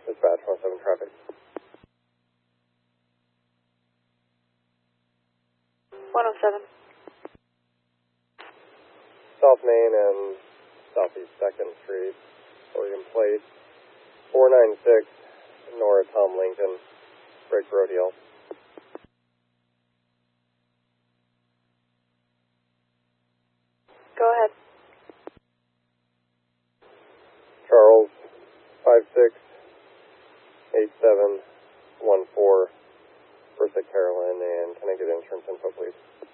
Dispatch 17 traffic. 107. South Main and Southeast 2nd Street, Oregon Plate, 496, Nora Tom Lincoln, Break Road Hill. Go ahead. Charles, 568714, Bertha Carolyn, and can I get insurance info, please?